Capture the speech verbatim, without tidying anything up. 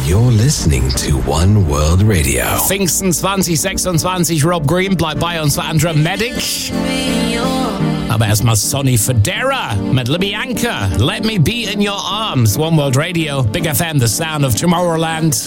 You're listening to One World Radio. Pfingsten zwanzig sechsundzwanzig, Rob Green bleibt bei uns für Andra Medic. Aber erstmal Sonny Fodera mit Libyanka. Let me be in your arms. One World Radio, Big F M, the sound of Tomorrowland.